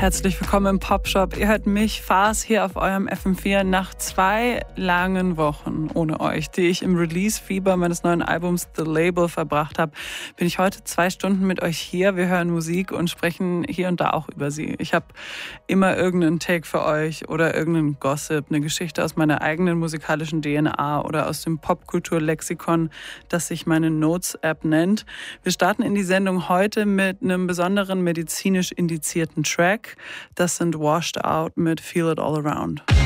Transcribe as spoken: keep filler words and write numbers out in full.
Herzlich willkommen im Popshop. Ihr hört mich, Fars, hier auf eurem F M vier nach zwei langen Wochen ohne euch, die ich im Release-Fieber meines neuen Albums The Label verbracht habe, bin ich heute zwei Stunden mit euch hier. Wir hören Musik und sprechen hier und da auch über sie. Ich habe immer irgendeinen Take für euch oder irgendeinen Gossip, eine Geschichte aus meiner eigenen musikalischen D N A oder aus dem Popkultur-Lexikon, das sich meine Notes-App nennt. Wir starten in die Sendung heute mit einem besonderen medizinisch indizierten Track. Das sind Washed Out mit Feel It All Around.